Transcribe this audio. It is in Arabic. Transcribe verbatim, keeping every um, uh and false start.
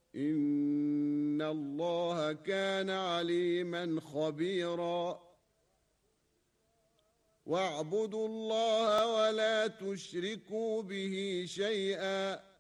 إن الله كان عليما خبيرا واعبدوا الله ولا تشركوا به شيئا